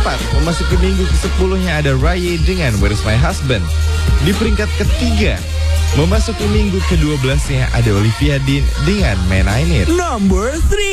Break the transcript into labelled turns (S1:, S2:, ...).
S1: keempat, memasuki minggu ke-10-nya ada Raya dengan Where's My Husband. Di peringkat ketiga, memasuki minggu ke-12-nya ada Olivia Dean dengan Man I Need.
S2: Number 3.